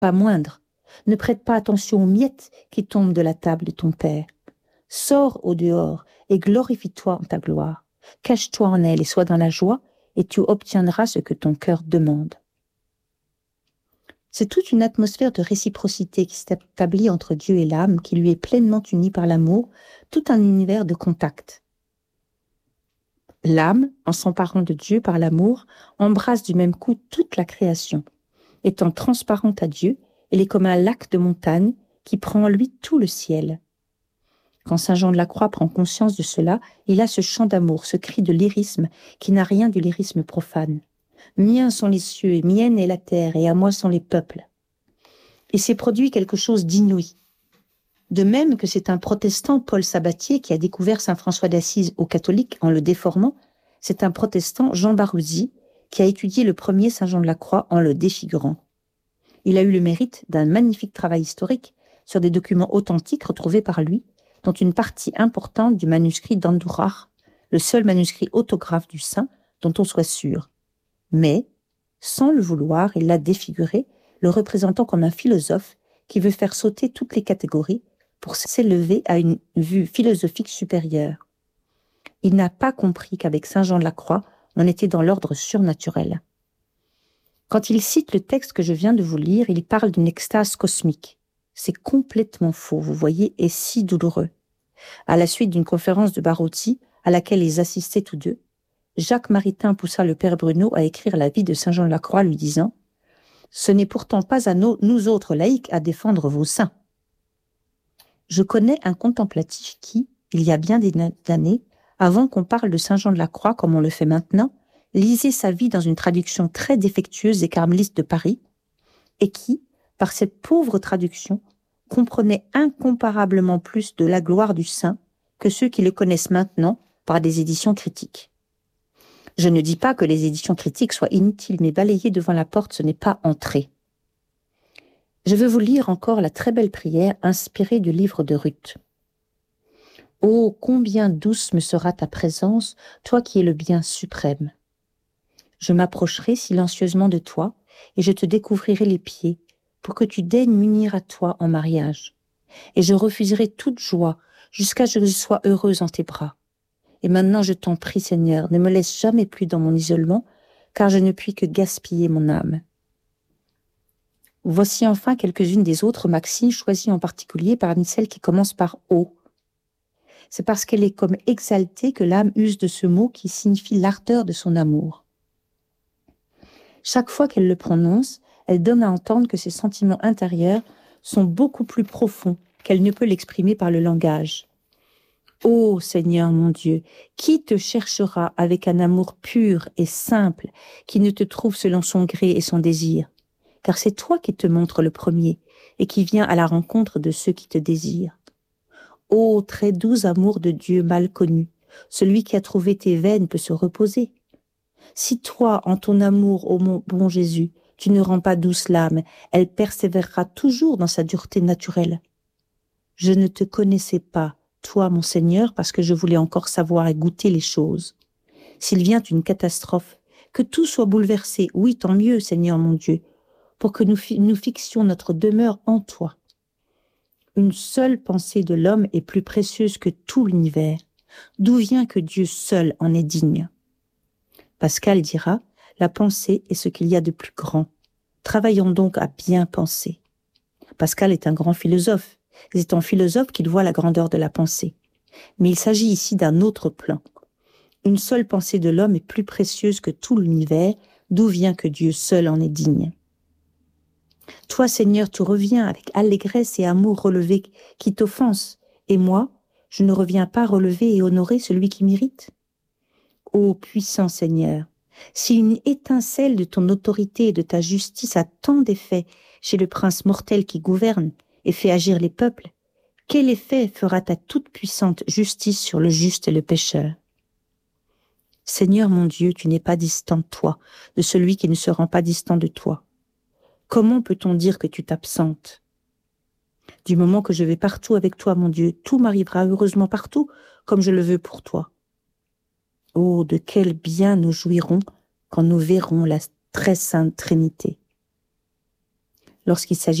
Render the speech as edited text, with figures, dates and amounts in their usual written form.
pas moindre. Ne prête pas attention aux miettes qui tombent de la table de ton Père. Sors au dehors et glorifie-toi en ta gloire. Cache-toi en elle et sois dans la joie, et tu obtiendras ce que ton cœur demande. C'est toute une atmosphère de réciprocité qui s'établit entre Dieu et l'âme, qui lui est pleinement unie par l'amour, tout un univers de contact. L'âme, en s'emparant de Dieu par l'amour, embrasse du même coup toute la création. Étant transparente à Dieu, elle est comme un lac de montagne qui prend en lui tout le ciel. Quand saint Jean de la Croix prend conscience de cela, il a ce chant d'amour, ce cri de lyrisme qui n'a rien du lyrisme profane. Miens sont les cieux, et mienne est la terre, et à moi sont les peuples. Et s'est produit quelque chose d'inouï. De même que c'est un protestant, Paul Sabatier, qui a découvert saint François d'Assise aux catholiques en le déformant, c'est un protestant, Jean Baruzzi, qui a étudié le premier saint Jean de la Croix en le défigurant. Il a eu le mérite d'un magnifique travail historique sur des documents authentiques retrouvés par lui, dont une partie importante du manuscrit d'Andurach, le seul manuscrit autographe du saint dont on soit sûr. Mais, sans le vouloir, il l'a défiguré, le représentant comme un philosophe qui veut faire sauter toutes les catégories pour s'élever à une vue philosophique supérieure. Il n'a pas compris qu'avec saint Jean de la Croix, on était dans l'ordre surnaturel. Quand il cite le texte que je viens de vous lire, il parle d'une extase cosmique. C'est complètement faux, vous voyez, et si douloureux. À la suite d'une conférence de Baruzzi, à laquelle ils assistaient tous deux, Jacques Maritain poussa le père Bruno à écrire la vie de saint Jean de la Croix, lui disant « Ce n'est pourtant pas à nous autres laïcs à défendre vos saints. » Je connais un contemplatif qui, il y a bien des années, avant qu'on parle de saint Jean de la Croix comme on le fait maintenant, lisait sa vie dans une traduction très défectueuse des carmélistes de Paris, et qui, par cette pauvre traduction, comprenait incomparablement plus de la gloire du saint que ceux qui le connaissent maintenant par des éditions critiques. Je ne dis pas que les éditions critiques soient inutiles, mais balayer devant la porte, ce n'est pas entrer. Je veux vous lire encore la très belle prière inspirée du livre de Ruth. « Oh, combien douce me sera ta présence, toi qui es le bien suprême. Je m'approcherai silencieusement de toi et je te découvrirai les pieds pour que tu daignes m'unir à toi en mariage. Et je refuserai toute joie jusqu'à ce que je sois heureuse en tes bras. Et maintenant je t'en prie, Seigneur, ne me laisse jamais plus dans mon isolement, car je ne puis que gaspiller mon âme. » Voici enfin quelques-unes des autres maximes choisies en particulier parmi celles qui commencent par « O ». C'est parce qu'elle est comme exaltée que l'âme use de ce mot qui signifie l'ardeur de son amour. Chaque fois qu'elle le prononce, elle donne à entendre que ses sentiments intérieurs sont beaucoup plus profonds qu'elle ne peut l'exprimer par le langage. Ô Seigneur mon Dieu, qui te cherchera avec un amour pur et simple, qui ne te trouve selon son gré et son désir? Car c'est toi qui te montres le premier et qui viens à la rencontre de ceux qui te désirent. Ô très doux amour de Dieu mal connu, celui qui a trouvé tes veines peut se reposer. Si toi, en ton amour, ô mon bon Jésus, tu ne rends pas douce l'âme, elle persévérera toujours dans sa dureté naturelle. Je ne te connaissais pas, toi, mon Seigneur, parce que je voulais encore savoir et goûter les choses. S'il vient une catastrophe, que tout soit bouleversé, oui, tant mieux, Seigneur mon Dieu, pour que nous fixions notre demeure en toi. Une seule pensée de l'homme est plus précieuse que tout l'univers. D'où vient que Dieu seul en est digne? Pascal dira, la pensée est ce qu'il y a de plus grand. Travaillons donc à bien penser. Pascal est un grand philosophe. C'est en philosophe qu'il voit la grandeur de la pensée. Mais il s'agit ici d'un autre plan. Une seule pensée de l'homme est plus précieuse que tout l'univers, d'où vient que Dieu seul en est digne. Toi, Seigneur, tu reviens avec allégresse et amour relevé qui t'offense, et moi, je ne reviens pas relever et honorer celui qui m'irrite. Ô puissant Seigneur, si une étincelle de ton autorité et de ta justice a tant d'effet chez le prince mortel qui gouverne et fait agir les peuples, quel effet fera ta toute-puissante justice sur le juste et le pécheur? Seigneur mon Dieu, tu n'es pas distant de toi, de celui qui ne se rend pas distant de toi. Comment peut-on dire que tu t'absentes? Du moment que je vais partout avec toi, mon Dieu, tout m'arrivera heureusement partout, comme je le veux pour toi. Oh, de quel bien nous jouirons quand nous verrons la très sainte Trinité. lorsqu'il s'agit